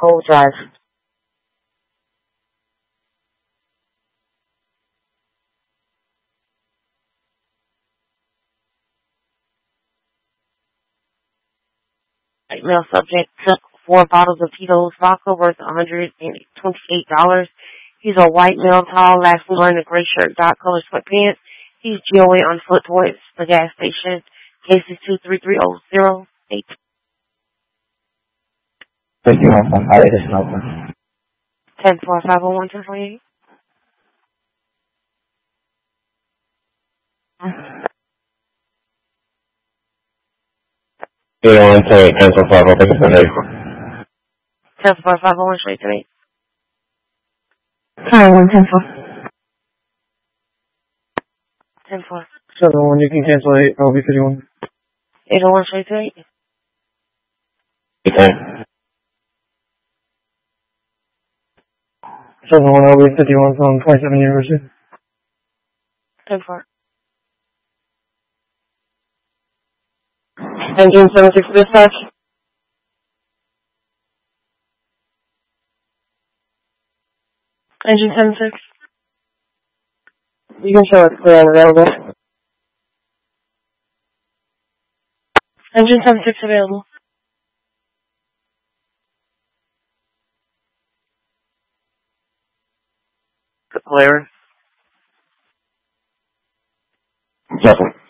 Cove Drive. Male subject took 4 bottles of Tito's vodka worth $128. He's a white male, tall, lastly wearing a gray shirt, dark colored sweatpants. He's GOA on foot towards the gas station. Case is 233-008. Thank you, Alpha. I just Alpha. 10-4-501, 10-48. Yeah, 1.8, cancel 5, I'll take it today. 10-4-501, straight to 8. Hi, 110-4. 10-4. 7-1, you can cancel 8, I'll be 51. 801, straight to 8. Okay. 7-1, I'll be 51 from 27 University. 10-4. Engine 76 dispatch. Engine 76. You can show it's clear and available. Engine 76 available. Clear. Careful.